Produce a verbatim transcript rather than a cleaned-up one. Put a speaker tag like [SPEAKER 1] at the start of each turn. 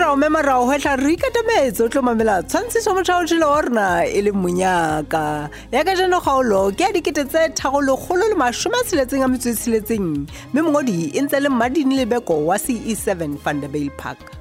[SPEAKER 1] rao mema rao hwetla re ikatametse o tlo mamela tshwantshiso mothaotshelo wa rona e le monyaka ya ka jeno kgaolo ke ya dikete tse thagolokgolo le mashome a tsheletseng a metso e tsheletseng mme mongodi e ntse le Mmadini Lebeko wa C E seven Vanderbilt Park.